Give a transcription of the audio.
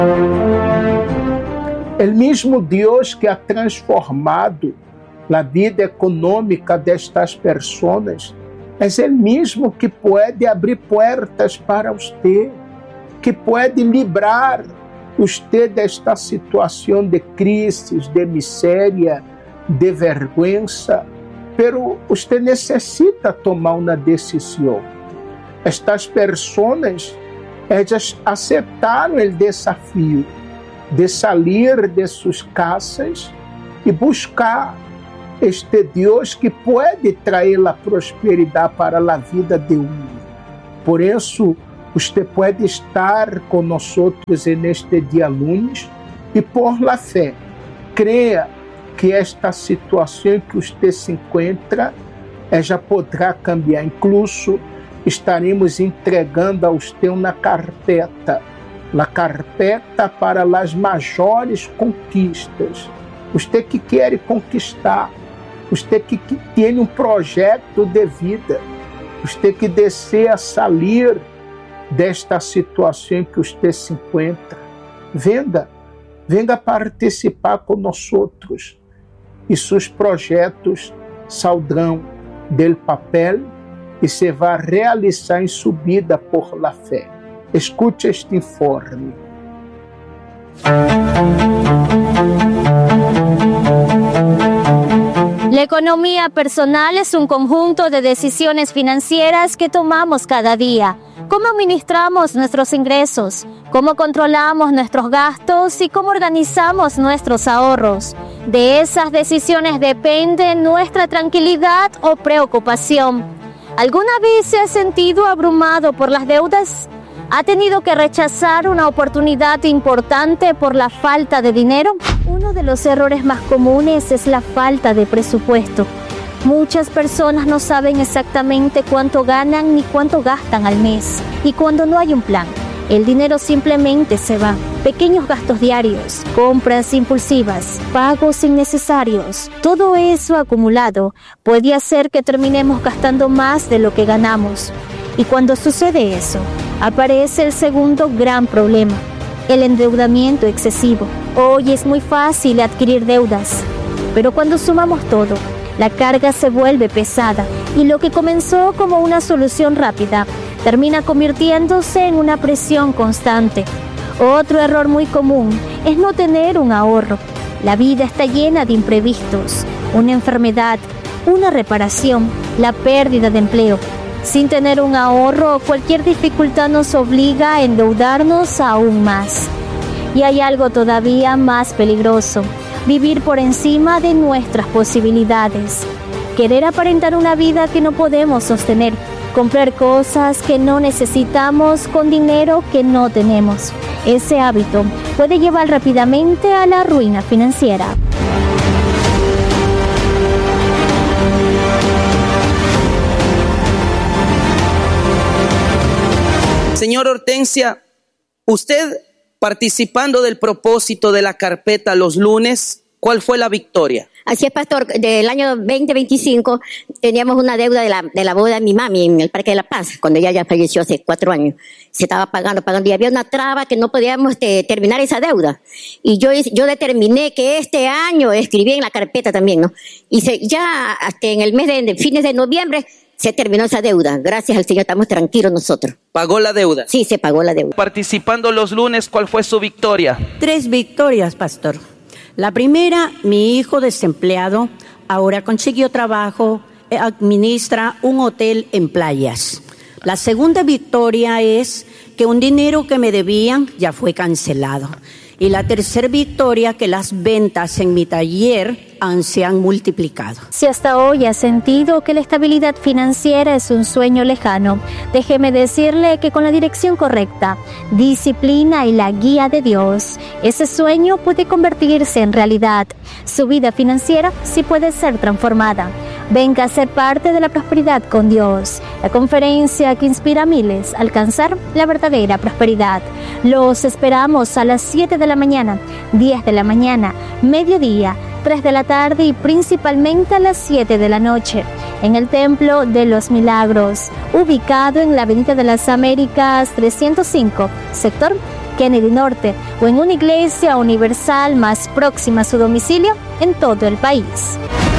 El mismo Dios que ha transformado la vida econômica destas pessoas é o mesmo que pode abrir portas para você, que pode livrar você desta situação de crise, de miséria, de vergonha, pero você necessita tomar uma decisão. Estas pessoas, elas aceitaram o desafio de sair de suas casas e buscar este Deus que pode trazer a prosperidade para a vida de um. Por isso, você pode estar conosco neste dia lunes e por la fé, creia que esta situação em que você se encontra, já poderá cambiar. Incluso, estaremos entregando a você uma carpeta, a carpeta para as maiores conquistas. Você que quer conquistar, você que tem um projeto de vida, você que deseja sair desta situação em que você se encontra, venga participar conosco e seus projetos saldrão do papel e se vai realizar em subida por la fé. Escute este informe. La economía personal es un conjunto de decisiones financieras que tomamos cada día. ¿Cómo administramos nuestros ingresos? ¿Cómo controlamos nuestros gastos? ¿Y cómo organizamos nuestros ahorros? De esas decisiones depende nuestra tranquilidad o preocupación. ¿Alguna vez se ha sentido abrumado por las deudas? ¿Ha tenido que rechazar una oportunidad importante por la falta de dinero? Uno de los errores más comunes es la falta de presupuesto. Muchas personas no saben exactamente cuánto ganan ni cuánto gastan al mes. Y cuando no hay un plan, el dinero simplemente se va. Pequeños gastos diarios, compras impulsivas, pagos innecesarios, todo eso acumulado puede hacer que terminemos gastando más de lo que ganamos. Y cuando sucede eso, aparece el segundo gran problema, el endeudamiento excesivo. Hoy es muy fácil adquirir deudas, pero cuando sumamos todo, la carga se vuelve pesada y lo que comenzó como una solución rápida termina convirtiéndose en una presión constante. Otro error muy común es no tener un ahorro. La vida está llena de imprevistos, una enfermedad, una reparación, la pérdida de empleo. Sin tener un ahorro, cualquier dificultad nos obliga a endeudarnos aún más. Y hay algo todavía más peligroso: vivir por encima de nuestras posibilidades. Querer aparentar una vida que no podemos sostener. Comprar cosas que no necesitamos con dinero que no tenemos. Ese hábito puede llevar rápidamente a la ruina financiera. Señor Hortensia, usted participando del propósito de la carpeta los lunes, ¿cuál fue la victoria? Así es, pastor. Del año 2025 teníamos una deuda de la boda de mi mami en el Parque de la Paz, cuando ella ya falleció hace 4 años. Se estaba pagando, y había una traba que no podíamos terminar esa deuda. Y yo determiné que este año, escribí en la carpeta también, ¿no? Y ya hasta en el mes de fines de noviembre se terminó esa deuda. Gracias al Señor, estamos tranquilos nosotros. ¿Pagó la deuda? Sí, se pagó la deuda. Participando los lunes, ¿cuál fue su victoria? 3 victorias, pastor. La primera, mi hijo desempleado ahora consiguió trabajo, administra un hotel en Playas. La segunda victoria es que un dinero que me debían ya fue cancelado. Y la tercera victoria, que las ventas en mi taller se han multiplicado. Si hasta hoy ha sentido que la estabilidad financiera es un sueño lejano, déjeme decirle que con la dirección correcta, disciplina y la guía de Dios, ese sueño puede convertirse en realidad. Su vida financiera sí puede ser transformada. Venga a ser parte de la prosperidad con Dios, la conferencia que inspira a miles a alcanzar la verdadera prosperidad. Los esperamos a las 7 de la mañana, 10 de la mañana, mediodía, 3 de la tarde y principalmente a las 7 de la noche, en el Templo de los Milagros, ubicado en la Avenida de las Américas 305, sector Kennedy Norte o en una iglesia universal más próxima a su domicilio en todo el país.